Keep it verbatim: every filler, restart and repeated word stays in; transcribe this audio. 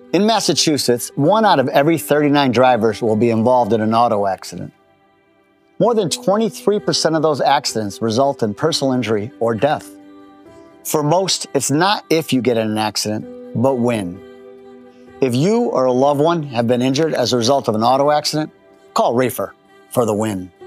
In Massachusetts, one out of every thirty-nine drivers will be involved in an auto accident. More than twenty-three percent of those accidents result in personal injury or death. For most, it's not if you get in an accident, but when. If you or a loved one have been injured as a result of an auto accident, call Reefer for the win.